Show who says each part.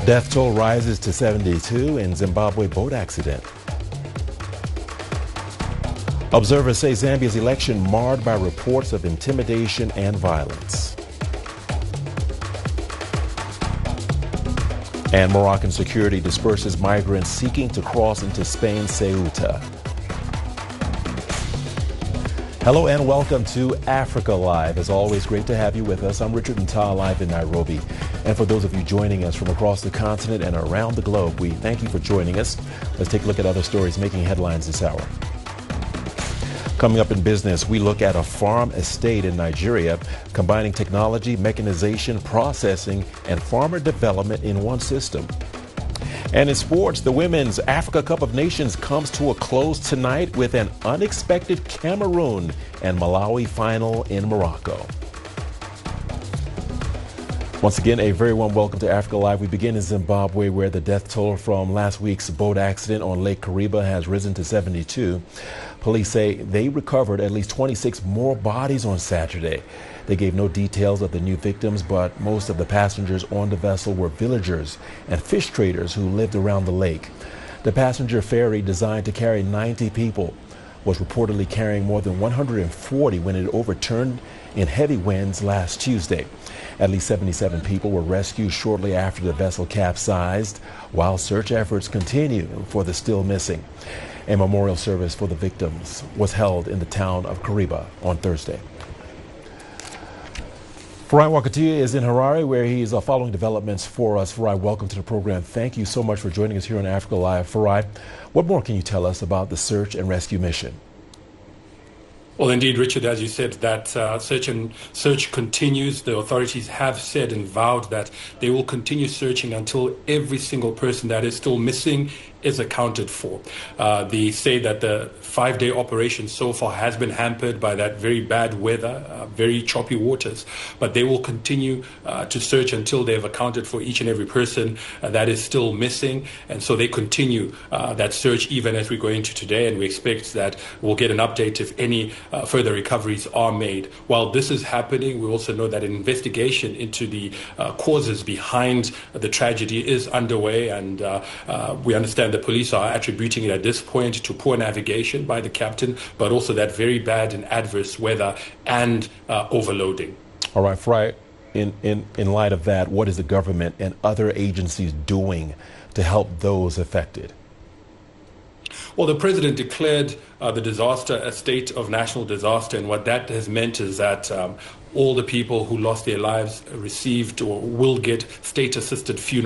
Speaker 1: Death toll rises to 72 in Zimbabwe boat accident. Observers say Zambia's election marred by reports of intimidation and violence. And Moroccan security disperses migrants seeking to cross into Spain's Ceuta. Hello and welcome to Africa Live. As always, great to have you with us. I'm Richard Ntal, live in Nairobi. And for those of you joining us from across the continent and around the globe, we thank you for joining us. Let's take a look at other stories making headlines this hour. Coming up in business, we look at a farm estate in Nigeria, combining technology, mechanization, processing, and farmer development in one system. And in sports, the Women's Africa Cup of Nations comes to a close tonight with an unexpected Cameroon and Malawi final in Morocco. Once again, a very warm welcome to Africa Live. We begin in Zimbabwe, where the death toll from last week's boat accident on Lake Kariba has risen to 72. Police say they recovered at least 26 more bodies on Saturday. They gave no details of the new victims, but most of the passengers on the vessel were villagers and fish traders who lived around the lake. The passenger ferry, designed to carry 90 people, was reportedly carrying more than 140 when it overturned in heavy winds last Tuesday. At least 77 people were rescued shortly after the vessel capsized, while search efforts continue for the still missing. A memorial service for the victims was held in the town of Kariba on Thursday. Farai Wakatia is in Harare, where he is following developments for us. Farai, welcome to the program. Thank you so much for joining us here on Africa Live. Farai, what more can you tell us about the search and rescue mission?
Speaker 2: Well, indeed, Richard, as you said, that search continues. The authorities have said and vowed that they will continue searching until every single person that is still missing is accounted for. They say that the 5-day operation so far has been hampered by that very bad weather, very choppy waters, but they will continue to search until they have accounted for each and every person that is still missing. And so they continue that search even as we go into today, and we expect that we'll get an update if any further recoveries are made. While this is happening, we also know that an investigation into the causes behind the tragedy is underway, and we understand the police are attributing it at this point to poor navigation by the captain, but also that very bad and adverse weather and overloading.
Speaker 1: All right, Farai, in light of that, what is the government and other agencies doing to help those affected?
Speaker 2: Well, the president declared the disaster a state of national disaster, and what that has meant is that all the people who lost their lives received or will get state-assisted funeral